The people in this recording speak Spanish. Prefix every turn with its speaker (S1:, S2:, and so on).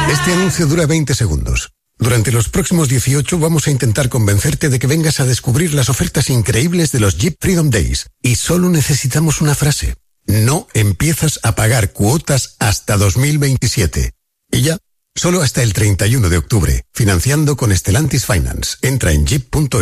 S1: Este anuncio dura 20 segundos. Durante los próximos 18 vamos a intentar convencerte de que vengas a descubrir las ofertas increíbles de los Jeep Freedom Days. Y solo necesitamos una frase. No empiezas a pagar cuotas hasta 2027. Y ya, solo hasta el 31 de octubre. Financiando con Stellantis Finance. Entra en jeep.es.